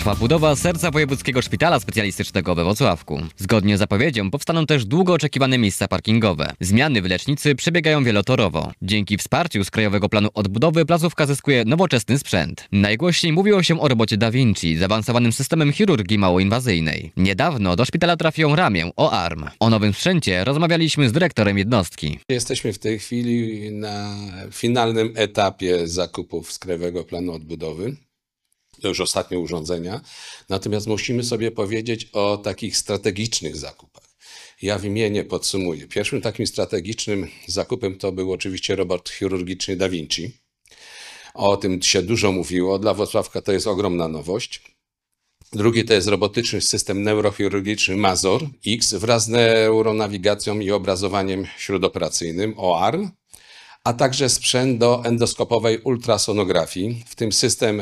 Trwa budowa serca Wojewódzkiego Szpitala Specjalistycznego we Włocławku. Zgodnie z zapowiedzią powstaną też długo oczekiwane miejsca parkingowe. Zmiany w lecznicy przebiegają wielotorowo. Dzięki wsparciu z Krajowego Planu Odbudowy placówka zyskuje nowoczesny sprzęt. Najgłośniej mówiło się o robocie Da Vinci, zaawansowanym systemem chirurgii małoinwazyjnej. Niedawno do szpitala trafił ramię OARM. O nowym sprzęcie rozmawialiśmy z dyrektorem jednostki. Jesteśmy w tej chwili na finalnym etapie zakupów z Krajowego Planu Odbudowy. To już ostatnie urządzenia. Natomiast musimy sobie powiedzieć o takich strategicznych zakupach. Ja wymienię, podsumuję. Pierwszym takim strategicznym zakupem to był oczywiście robot chirurgiczny Da Vinci. O tym się dużo mówiło. Dla Włocławka to jest ogromna nowość. Drugi to jest robotyczny system neurochirurgiczny Mazor X wraz z neuronawigacją i obrazowaniem śródoperacyjnym OARM, a także sprzęt do endoskopowej ultrasonografii, w tym system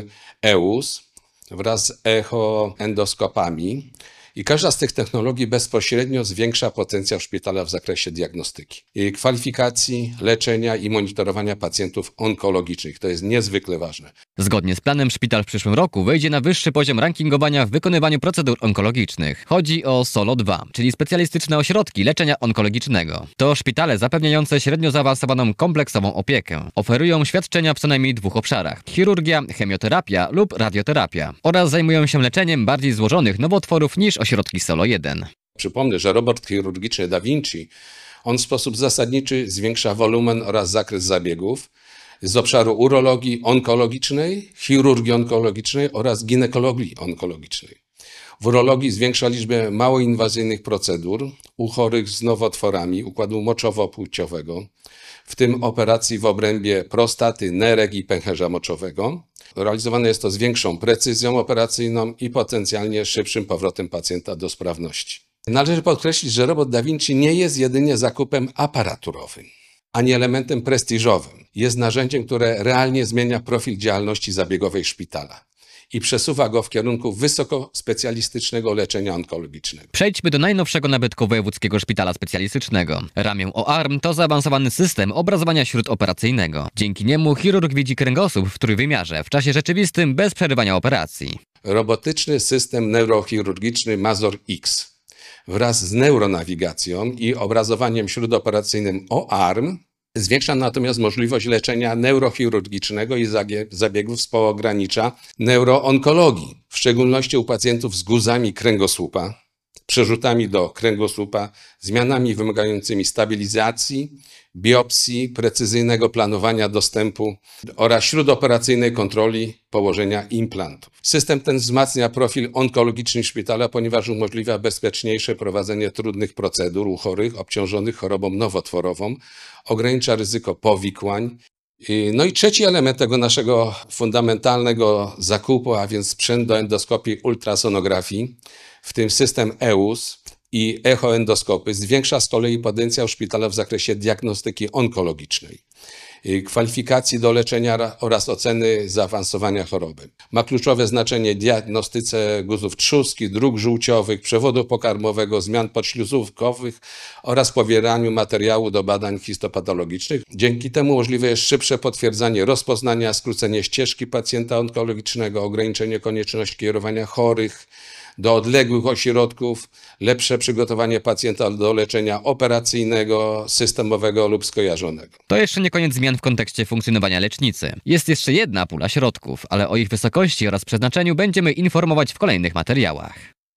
EUS wraz z echoendoskopami. I każda z tych technologii bezpośrednio zwiększa potencjał szpitala w zakresie diagnostyki, kwalifikacji, leczenia i monitorowania pacjentów onkologicznych. To jest niezwykle ważne. Zgodnie z planem szpital w przyszłym roku wejdzie na wyższy poziom rankingowania w wykonywaniu procedur onkologicznych. Chodzi o SOLO 2, czyli specjalistyczne ośrodki leczenia onkologicznego. To szpitale zapewniające średnio zaawansowaną kompleksową opiekę. Oferują świadczenia w co najmniej dwóch obszarach: chirurgia, chemioterapia lub radioterapia. Oraz zajmują się leczeniem bardziej złożonych nowotworów niż ośrodki SOLO 1. Przypomnę, że robot chirurgiczny Da Vinci, on w sposób zasadniczy zwiększa wolumen oraz zakres zabiegów z obszaru urologii onkologicznej, chirurgii onkologicznej oraz ginekologii onkologicznej. W urologii zwiększa liczbę małoinwazyjnych procedur u chorych z nowotworami układu moczowo-płciowego, w tym operacji w obrębie prostaty, nerek i pęcherza moczowego. Realizowane jest to z większą precyzją operacyjną i potencjalnie szybszym powrotem pacjenta do sprawności. Należy podkreślić, że robot Da Vinci nie jest jedynie zakupem aparaturowym, ani elementem prestiżowym. Jest narzędziem, które realnie zmienia profil działalności zabiegowej szpitala i przesuwa go w kierunku wysokospecjalistycznego leczenia onkologicznego. Przejdźmy do najnowszego nabytku Wojewódzkiego Szpitala Specjalistycznego. Ramię OARM to zaawansowany system obrazowania śródoperacyjnego. Dzięki niemu chirurg widzi kręgosłup w trójwymiarze w czasie rzeczywistym bez przerywania operacji. Robotyczny system neurochirurgiczny Mazor X wraz z neuronawigacją i obrazowaniem śródoperacyjnym OARM zwiększa natomiast możliwość leczenia neurochirurgicznego i zabiegów z pogranicza neuroonkologii, w szczególności u pacjentów z guzami kręgosłupa, przerzutami do kręgosłupa, zmianami wymagającymi stabilizacji, biopsji, precyzyjnego planowania dostępu oraz śródoperacyjnej kontroli położenia implantów. System ten wzmacnia profil onkologiczny szpitala, ponieważ umożliwia bezpieczniejsze prowadzenie trudnych procedur u chorych obciążonych chorobą nowotworową, ogranicza ryzyko powikłań. No i trzeci element tego naszego fundamentalnego zakupu, a więc sprzęt do endoskopii ultrasonografii, w tym system EUS i echoendoskopy, zwiększa z kolei potencjał szpitala w zakresie diagnostyki onkologicznej, kwalifikacji do leczenia oraz oceny zaawansowania choroby. Ma kluczowe znaczenie w diagnostyce guzów trzustki, dróg żółciowych, przewodu pokarmowego, zmian podśluzówkowych oraz pobieraniu materiału do badań histopatologicznych. Dzięki temu możliwe jest szybsze potwierdzanie rozpoznania, skrócenie ścieżki pacjenta onkologicznego, ograniczenie konieczności kierowania chorych do odległych ośrodków, lepsze przygotowanie pacjenta do leczenia operacyjnego, systemowego lub skojarzonego. To jeszcze nie koniec zmian w kontekście funkcjonowania lecznicy. Jest jeszcze jedna pula środków, ale o ich wysokości oraz przeznaczeniu będziemy informować w kolejnych materiałach.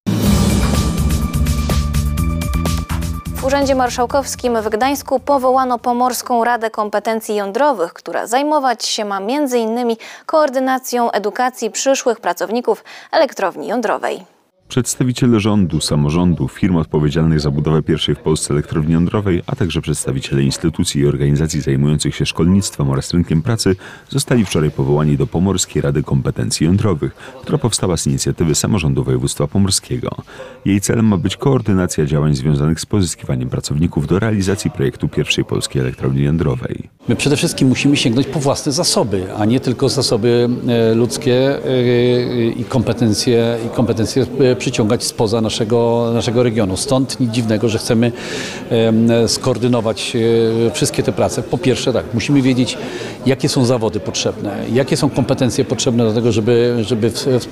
W Urzędzie Marszałkowskim w Gdańsku powołano Pomorską Radę Kompetencji Jądrowych, która zajmować się ma m.in. koordynacją edukacji przyszłych pracowników elektrowni jądrowej. Przedstawiciele rządu, samorządu, firm odpowiedzialnych za budowę pierwszej w Polsce elektrowni jądrowej, a także przedstawiciele instytucji i organizacji zajmujących się szkolnictwem oraz rynkiem pracy zostali wczoraj powołani do Pomorskiej Rady Kompetencji Jądrowych, która powstała z inicjatywy Samorządu Województwa Pomorskiego. Jej celem ma być koordynacja działań związanych z pozyskiwaniem pracowników do realizacji projektu pierwszej polskiej elektrowni jądrowej. My przede wszystkim musimy sięgnąć po własne zasoby, a nie tylko zasoby ludzkie i kompetencje przyciągać spoza naszego regionu. Stąd nic dziwnego, że chcemy skoordynować wszystkie te prace. Po pierwsze tak, musimy wiedzieć, jakie są zawody potrzebne, jakie są kompetencje potrzebne do tego, żeby